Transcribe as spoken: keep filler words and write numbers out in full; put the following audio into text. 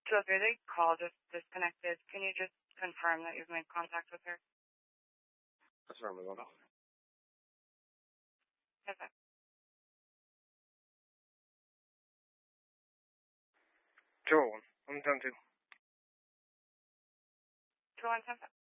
Sylvia, the call just disconnected. Can you just confirm that you've made contact with her? Confirm we will. Okay. Two oh one. I'm done too. two one seven.